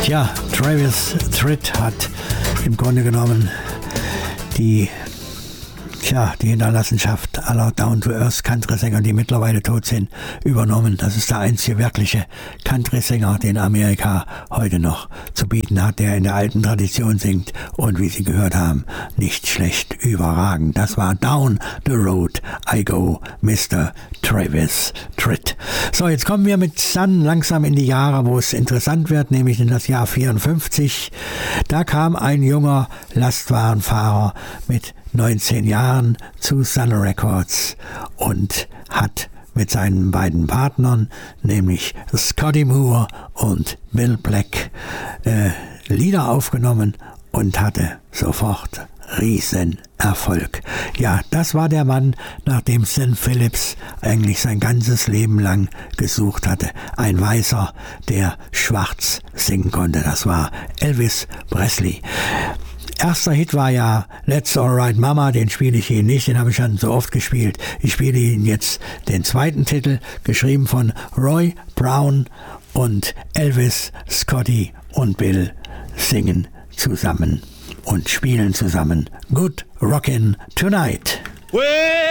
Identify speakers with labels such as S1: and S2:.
S1: Tja, Travis Tritt hat im Grunde genommen die Hinterlassenschaft aller Down-to-Earth-Country-Sänger, die mittlerweile tot sind, übernommen. Das ist der einzige wirkliche Country-Sänger, den Amerika heute noch zu bieten hat, der in der alten Tradition singt und, wie Sie gehört haben, nicht schlecht, überragend. Das war Down the Road I Go, Mr. Travis Tritt. So, jetzt kommen wir mit Sun langsam in die Jahre, wo es interessant wird, nämlich in das Jahr 54. Da kam ein junger Lastwagenfahrer mit 19 Jahren zu Sun Records und hat mit seinen beiden Partnern, nämlich Scotty Moore und Bill Black, Lieder aufgenommen und hatte sofort Riesenerfolg. Ja, das war der Mann, nach dem St. Phillips eigentlich sein ganzes Leben lang gesucht hatte. Ein Weißer, der schwarz singen konnte. Das war Elvis Presley. Erster Hit war ja Let's Alright Mama, den spiele ich Ihnen nicht, den habe ich schon so oft gespielt. Ich spiele Ihnen jetzt den zweiten Titel, geschrieben von Roy Brown, und Elvis, Scotty und Bill singen zusammen und spielen zusammen Good Rockin' Tonight.